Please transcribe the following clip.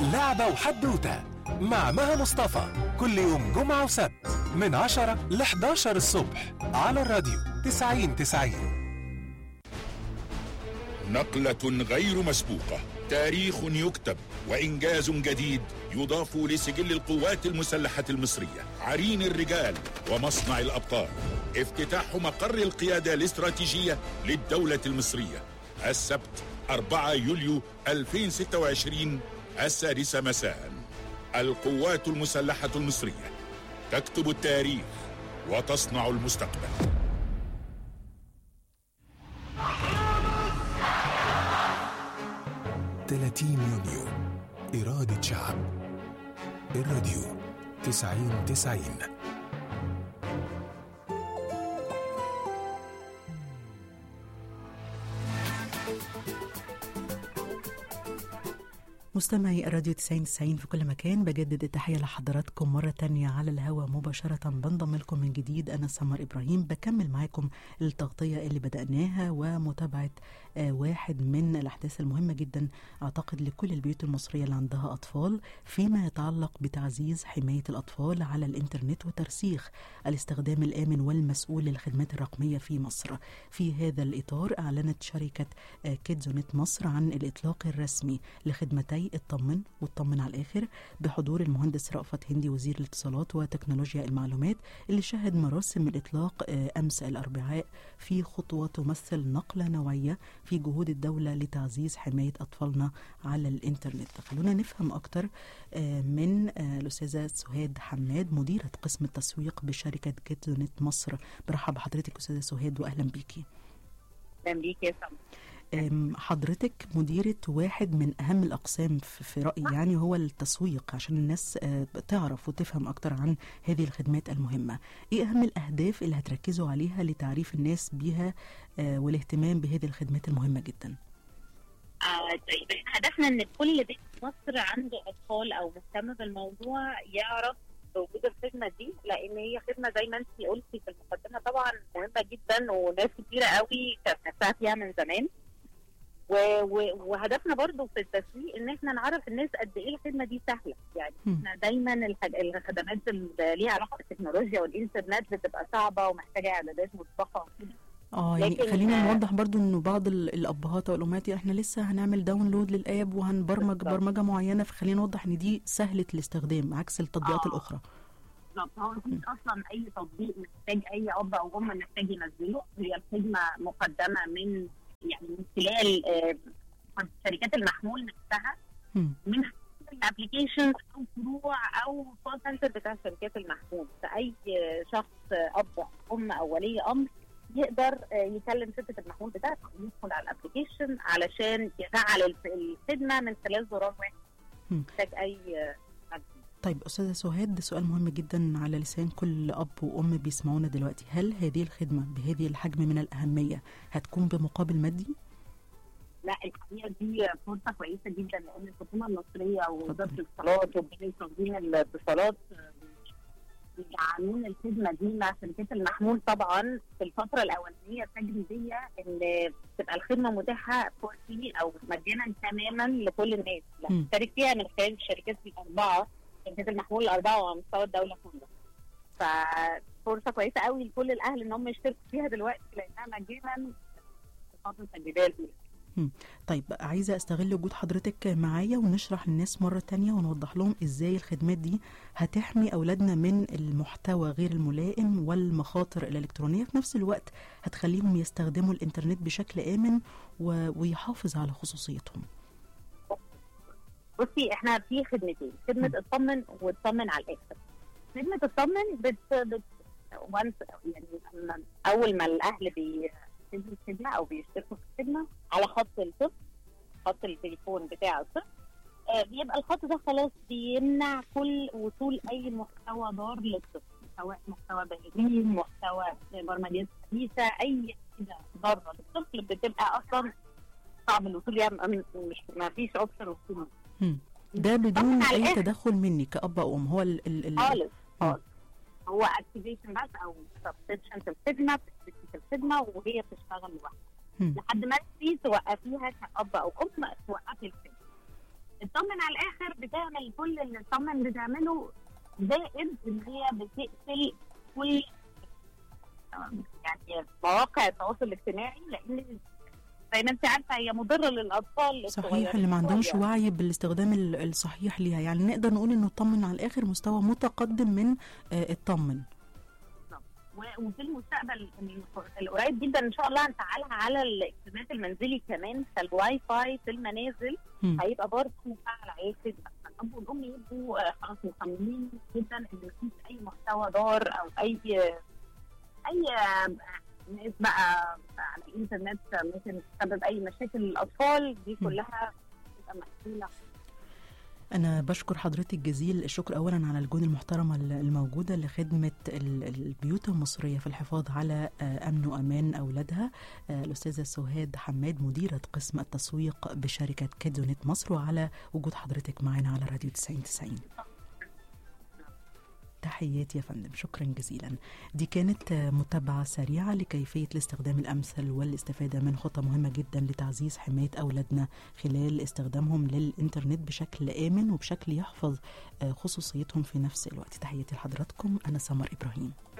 لعبة وحدوتة مع مها مصطفى كل يوم جمعة وسبت من 10 ل 11 الصبح على الراديو 90-90. نقلة غير مسبوقة، تاريخ يكتب وإنجاز جديد يضاف لسجل القوات المسلحة المصرية. عرين الرجال ومصنع الأبطال، افتتاح مقر القيادة الاستراتيجية للدولة المصرية السبت 4 يوليو 2026 السادسة مساء. القوات المسلحة المصرية تكتب التاريخ وتصنع المستقبل. 30 يونيو إرادة شعب. الراديو 90-90. مستمعي الراديو 90-90 في كل مكان، بجدد التحية لحضراتكم مرة تانية على الهواء مباشرة. بنضم لكم من جديد أنا سمر إبراهيم، بكمل معاكم التغطية اللي بدأناها ومتابعة واحد من الأحداث المهمة جدا أعتقد لكل البيوت المصرية اللي عندها أطفال، فيما يتعلق بتعزيز حماية الأطفال على الإنترنت وترسيخ الاستخدام الآمن والمسؤول للخدمات الرقمية في مصر. في هذا الإطار أعلنت شركة كيدزونت مصر عن الإطلاق الرسمي لخدمتي اطمن واطمن على الآخر بحضور المهندس رأفت هندي وزير الاتصالات وتكنولوجيا المعلومات، اللي شهد مراسم الإطلاق أمس الأربعاء في خطوة تمثل نقلة نوعية في جهود الدولة لتعزيز حماية أطفالنا على الإنترنت. خلونا نفهم أكتر من الأستاذة سهاد حماد، مديرة قسم التسويق بشركة كيدزونت مصر. برحب بحضرتك أستاذة سهاد وأهلا بيكي. أهلا بيكي يا سمر. حضرتك مديرة واحد من أهم الأقسام في رأيي، يعني هو التسويق، عشان الناس تعرف وتفهم أكتر عن هذه الخدمات المهمة. إيه أهم الأهداف اللي هتركزوا عليها لتعريف الناس بها والاهتمام بهذه الخدمات المهمة جدا؟ طيب، هدفنا إن كل بيت في مصر عنده أطفال أو مهتم بالموضوع يعرف بوجود الخدمة دي، لأن هي خدمة زي ما أنت قلتي في المقدمة طبعا مهمة جدا، وناس كتيرة قوي كانت نفسها فيها من زمان. وهدفنا برضو في التسويق ان احنا نعرف الناس قد ايه الخدمه دي سهله. يعني احنا دايما الخدمات اللي ليها علاقه بالتكنولوجيا والانترنت بتبقى صعبه ومحتاجه اعدادات مسبقه وكده. يعني خلينا نوضح برضو انه بعض الابهات والامهات احنا لسه هنعمل داونلود للاب وهنبرمج برمجه معينه، فخلينا نوضح ان دي سهله الاستخدام عكس التطبيقات الاخرى. بالظبط، هو مفيش اصلا اي تطبيق محتاج اي اب او ام محتاج ينزله. هي الخدمه مقدمه من خلال شركات المحمول نفسها، من الابلكيشن او فروع او كول سنتر بتاع شركات المحمول. فاي شخص اب ام او ولي امر يقدر يكلم شركه المحمول بتاعته ويدخل على الابلكيشن علشان يفعل الخدمه من خلال زرار واحد. محتاج اي طيب أستاذة سهاد، سؤال مهم جدا على لسان كل أب وأم بيسمعونا دلوقتي، هل هذه الخدمة بهذه الحجم من الأهمية هتكون بمقابل مادي؟ لا، الحقيقة دي فرصة كويسة جدا، لأن الحكومة المصرية ووزارة الاتصالات وبنك تنظيم الاتصالات بيعملون الخدمة دي مع شركات المحمول. طبعا في الفترة الأولانية التجريبية إن تبقى الخدمة متاحة فور فري أو مجانا تماما لكل الناس، لا تشترك فيها من خلال الشركات الأربعة، شركات المحمول الأربعة وعلى مستوى الدولة كلها. ففرصة كويسة قوي لكل الأهل إن هم يشتركوا فيها دلوقتي لأنها مجانا في فترة التجريبية الأولى. طيب، عايزة استغل وجود حضرتك معايا ونشرح للناس مرة تانية ونوضح لهم ازاي الخدمات دي هتحمي أولادنا من المحتوى غير الملائم والمخاطر الإلكترونية، في نفس الوقت هتخليهم يستخدموا الإنترنت بشكل آمن ويحافظ على خصوصيتهم. بصي، احنا في خدمتين، خدمة اطمن واطمن على الآخر. خدمة اطمن يعني أول ما الأهل بيشتركوا الخدمة أو بيشتركوا في الخدمة على خط الطفل، خط التليفون بتاع الطفل، بيبقى الخط ده خلاص بيمنع كل وصول أي محتوى ضار للطفل، سواء محتوى بالغين، محتوى برمجيات حديثة، أي حاجة ضارة للطفل بتبقى أصلا صعب الوصول، يعني ما فيش أوبشن وصول. ده بدون أي تدخل مني كأب أو أم، هو خالص هو اكتيفيشن بس او سبسكريبشن في الخدمه، بتشتركي في الخدمه وهي بتشتغل لوحدها لحد ما انت توقفيها كأب او ام، توقفي الخدمه. وطمن على الاخر بتعمل كل اللي الطمن بتعمله، زائد ان هي بتقفل كل يعني مواقع التواصل الاجتماعي، لان زي ما انت عارفه هي مضره للاطفال صحيح اللي ما عندهمش وعي بالاستخدام الصحيح ليها. يعني نقدر نقول انه الطمن على الاخر مستوى متقدم من الطمن. وفي المستقبل القريب جدا ان شاء الله هنفعلها على الاجتماعات المنزلي كمان، فالواي فاي في المنازل هيبقى برضه مفعل عليه كده. الاب والام يبقوا خلاص مصممين جدا ان مفيش اي محتوى ضار او اي ناس بقى على الانترنت ممكن تسبب اي مشاكل للاطفال، دي كلها تبقى محلوله. أنا بشكر حضرتك جزيل الشكر أولا على الجهود المحترمة الموجودة لخدمة البيوت المصرية في الحفاظ على أمن وأمان أولادها. الأستاذة سهاد حماد مديرة قسم التسويق بشركة كيدزونت مصر، وعلى وجود حضرتك معنا على راديو 9090. تحياتي يا فندم، شكرا جزيلا. دي كانت متابعة سريعة لكيفية الاستخدام الأمثل والاستفادة من خطة مهمة جدا لتعزيز حماية أولادنا خلال استخدامهم للإنترنت بشكل آمن وبشكل يحفظ خصوصيتهم في نفس الوقت. تحياتي لحضراتكم، أنا سمر إبراهيم.